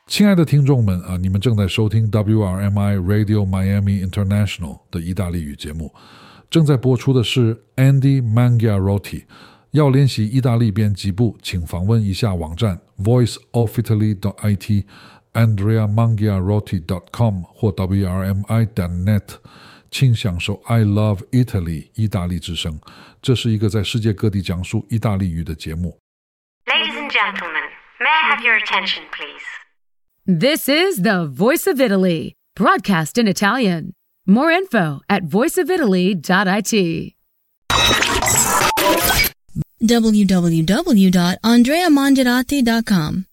亲爱的听众们你们正在收听 WRMI Radio Miami International 的意大利语节目，正在播出的是 Andy Mangiarotti。要练习意大利编辑部，请访问一下网站 voiceofitaly.it andreamangiarotti.com 或 wrmi.net， 请享受 I Love Italy 意大利之声。这是一个在世界各地讲述意大利语的节目。 Ladies and gentlemen, may I have your attention, please? This is the Voice of Italy, broadcast in Italian. More info at voiceofitaly.it. www.andreamangiarotti.com